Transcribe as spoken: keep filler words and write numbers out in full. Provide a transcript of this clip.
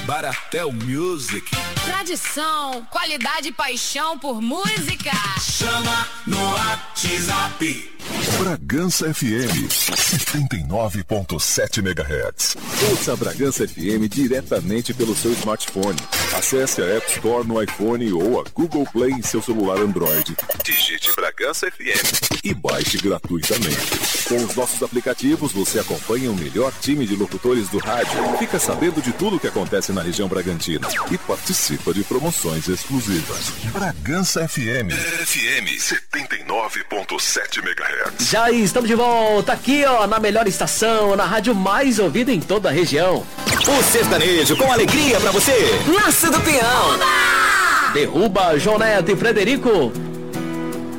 Baratel Music. Tradição, qualidade e paixão por música. Chama no WhatsApp. Bragança F M, setenta e nove ponto sete megahertz. Ouça a Bragança F M diretamente pelo seu smartphone. Acesse a App Store no iPhone ou a Google Play em seu celular Android. Digite Bragança F M e baixe gratuitamente. Com os nossos aplicativos, você acompanha o melhor time de locutores do rádio, fica sabendo de tudo o que acontece na região Bragantina e participa de promoções exclusivas. Bragança F M. F M setenta e nove ponto sete megahertz. Já estamos de volta aqui, ó, na melhor estação, na rádio mais ouvida em toda a região. O sertanejo com alegria pra você. Laço do Peão. Derruba João Neto e Frederico.